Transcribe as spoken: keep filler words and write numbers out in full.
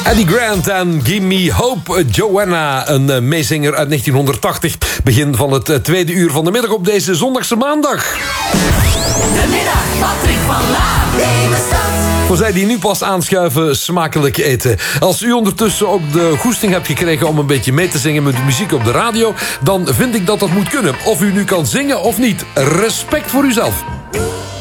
Eddie Grant en Give Me Hope. Joanna, een meezinger uit negentien tachtig. Begin van het tweede uur van de middag op deze zondagse maandag. De middag, Patrick van Laar. Voor zij die nu pas aanschuiven, smakelijk eten. Als u ondertussen ook de goesting hebt gekregen om een beetje mee te zingen met de muziek op de radio, dan vind ik dat dat moet kunnen. Of u nu kan zingen of niet. Respect voor uzelf.